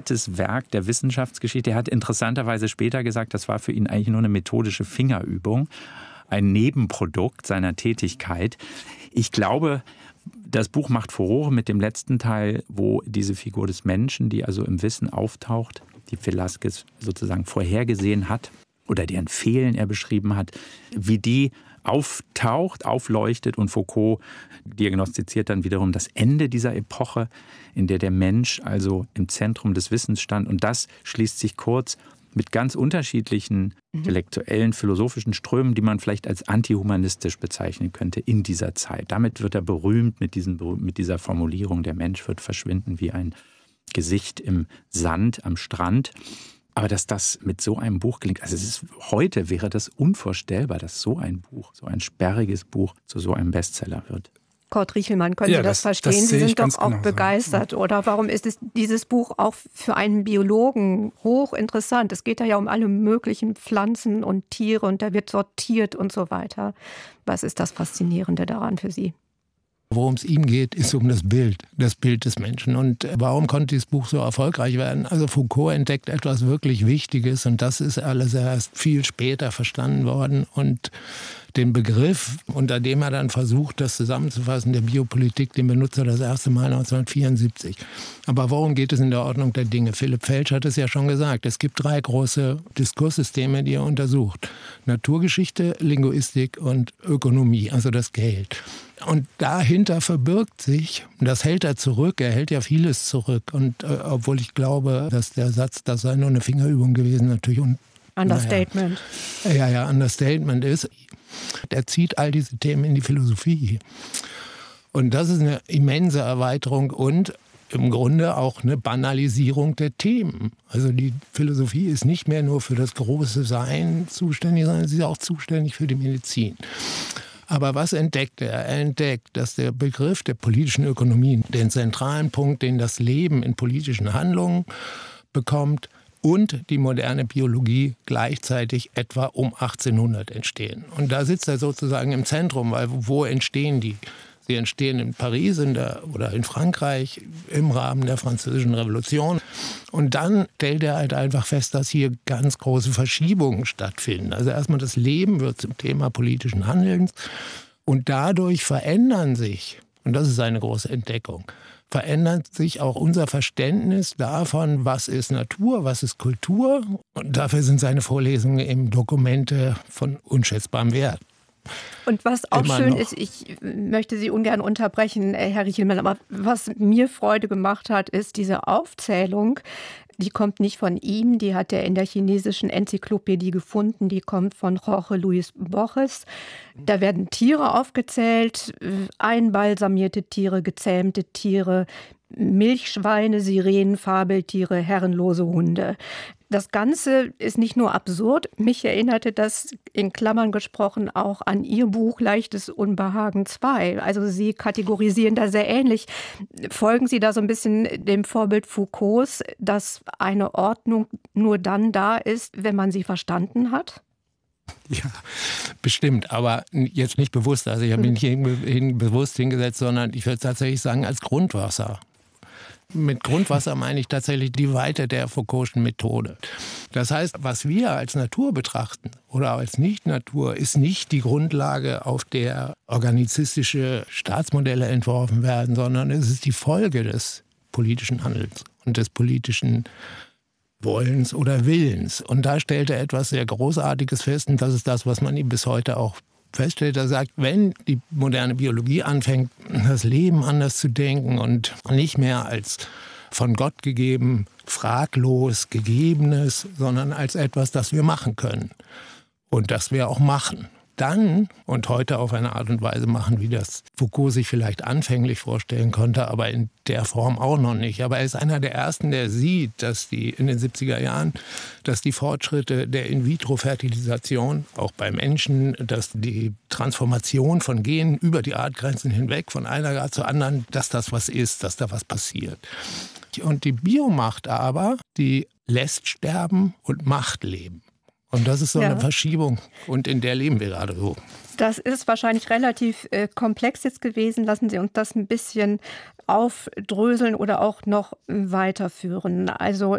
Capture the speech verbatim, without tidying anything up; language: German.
altes Werk der Wissenschaftsgeschichte. Er hat interessanterweise später gesagt, das war für ihn eigentlich nur eine methodische Fingerübung, ein Nebenprodukt seiner Tätigkeit. Ich glaube, das Buch macht Furore mit dem letzten Teil, wo diese Figur des Menschen, die also im Wissen auftaucht, die Velázquez sozusagen vorhergesehen hat oder deren Fehlen er beschrieben hat, wie die auftaucht, aufleuchtet, und Foucault diagnostiziert dann wiederum das Ende dieser Epoche, in der der Mensch also im Zentrum des Wissens stand. Und das schließt sich kurz mit ganz unterschiedlichen intellektuellen, philosophischen Strömen, die man vielleicht als antihumanistisch bezeichnen könnte in dieser Zeit. Damit wird er berühmt mit, diesen, mit dieser Formulierung, der Mensch wird verschwinden wie ein Gesicht im Sand am Strand. Aber dass das mit so einem Buch gelingt, also es ist, heute wäre das unvorstellbar, dass so ein Buch, so ein sperriges Buch zu so einem Bestseller wird. Kurt Riechelmann, können ja, Sie das, das verstehen? das Sie sind doch auch genauso. begeistert, oder? Warum ist es, dieses Buch auch für einen Biologen hochinteressant? Es geht da ja um alle möglichen Pflanzen und Tiere und da wird sortiert und so weiter. Was ist das Faszinierende daran für Sie? Worum es ihm geht, ist um das Bild, das Bild des Menschen. Und warum konnte dieses Buch so erfolgreich werden? Also Foucault entdeckt etwas wirklich Wichtiges und das ist alles erst viel später verstanden worden. Und den Begriff, unter dem er dann versucht, das zusammenzufassen, der Biopolitik, den benutzt er das erste Mal neunzehnhundertvierundsiebzig. Aber worum geht es in der Ordnung der Dinge? Philipp Felsch hat es ja schon gesagt. Es gibt drei große Diskurssysteme, die er untersucht. Naturgeschichte, Linguistik und Ökonomie, also das Geld. Und dahinter verbirgt sich, das hält er zurück, er hält ja vieles zurück. Und äh, obwohl ich glaube, dass der Satz, das sei nur eine Fingerübung gewesen, natürlich un Understatement. Naja, ja, ja, Understatement ist, der zieht all diese Themen in die Philosophie. Und das ist eine immense Erweiterung und im Grunde auch eine Banalisierung der Themen. Also die Philosophie ist nicht mehr nur für das große Sein zuständig, sondern sie ist auch zuständig für die Medizin. Aber was entdeckt er? Er entdeckt, dass der Begriff der politischen Ökonomie den zentralen Punkt, den das Leben in politischen Handlungen bekommt, und die moderne Biologie gleichzeitig etwa um achtzehnhundert entstehen. Und da sitzt er sozusagen im Zentrum, weil wo entstehen die? Sie entstehen in Paris in der, oder in Frankreich im Rahmen der Französischen Revolution. Und dann stellt er halt einfach fest, dass hier ganz große Verschiebungen stattfinden. Also erstmal das Leben wird zum Thema politischen Handelns und dadurch verändern sich, und das ist eine große Entdeckung, verändert sich auch unser Verständnis davon, was ist Natur, was ist Kultur. Und dafür sind seine Vorlesungen eben Dokumente von unschätzbarem Wert. Und was auch Immer schön noch. ist, ich möchte Sie ungern unterbrechen, Herr Riechelmann, aber was mir Freude gemacht hat, ist diese Aufzählung. Die kommt nicht von ihm, die hat er in der chinesischen Enzyklopädie gefunden, die kommt von Jorge Luis Borges. Da werden Tiere aufgezählt, einbalsamierte Tiere, gezähmte Tiere, Milchschweine, Sirenen, Fabeltiere, herrenlose Hunde. Das Ganze ist nicht nur absurd, mich erinnerte das in Klammern gesprochen auch an Ihr Buch Leichtes Unbehagen zwei. Also Sie kategorisieren da sehr ähnlich. Folgen Sie da so ein bisschen dem Vorbild Foucaults, dass eine Ordnung nur dann da ist, wenn man sie verstanden hat? Ja, bestimmt, aber jetzt nicht bewusst. Also ich habe mich nicht hin, hin, bewusst hingesetzt, sondern ich würde tatsächlich sagen als Grundwasser. Mit Grundwasser meine ich tatsächlich die Weite der Foucault'schen Methode. Das heißt, was wir als Natur betrachten oder als Nicht-Natur, ist nicht die Grundlage, auf der organizistische Staatsmodelle entworfen werden, sondern es ist die Folge des politischen Handelns und des politischen Wollens oder Willens. Und da stellt er etwas sehr Großartiges fest, und das ist das, was man ihm bis heute auch feststellt. Er sagt, wenn die moderne Biologie anfängt, das Leben anders zu denken und nicht mehr als von Gott gegeben, fraglos Gegebenes, sondern als etwas, das wir machen können und das wir auch machen. Dann und heute auf eine Art und Weise machen, wie das Foucault sich vielleicht anfänglich vorstellen konnte, aber in der Form auch noch nicht. Aber er ist einer der Ersten, der sieht, dass die in den siebziger Jahren, dass die Fortschritte der In-vitro-Fertilisation, auch bei Menschen, dass die Transformation von Genen über die Artgrenzen hinweg, von einer Art zur anderen, dass das was ist, dass da was passiert. Und die Biomacht aber, die lässt sterben und macht leben. Und das ist so ja. eine Verschiebung. Und in der leben wir gerade so. Das ist wahrscheinlich relativ äh, komplex jetzt gewesen. Lassen Sie uns das ein bisschen aufdröseln oder auch noch weiterführen. Also